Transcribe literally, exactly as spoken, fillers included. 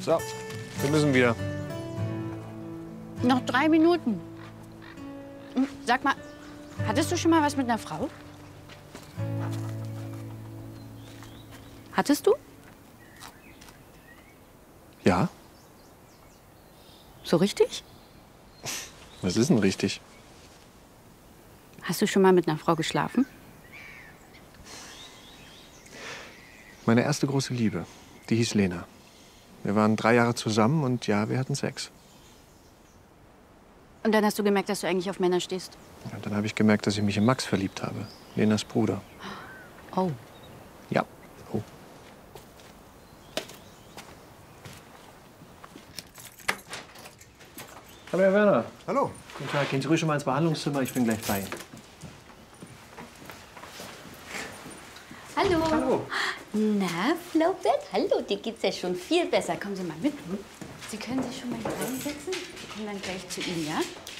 So, wir müssen wieder. Noch drei Minuten. Hm, Sag mal, hattest du schon mal was mit einer Frau? Hattest du? Ja? So richtig? Was ist denn richtig? Hast du schon mal mit einer Frau geschlafen? Meine erste große Liebe, die hieß Lena. Wir waren drei Jahre zusammen und ja, wir hatten Sex. Und dann hast du gemerkt, dass du eigentlich auf Männer stehst? Und dann habe ich gemerkt, dass ich mich in Max verliebt habe, Lenas Bruder. Oh. Ja. Oh. Hallo, Herr Werner. Hallo. Guten Tag. Gehen Sie ruhig schon mal ins Behandlungszimmer. Ich bin gleich bei Ihnen. Hallo. Hallo. Na, Flaubert? Hallo, dir geht's ja schon viel besser. Kommen Sie mal mit. Sie können sich schon mal hier reinsetzen. Ich komme dann gleich zu Ihnen, ja?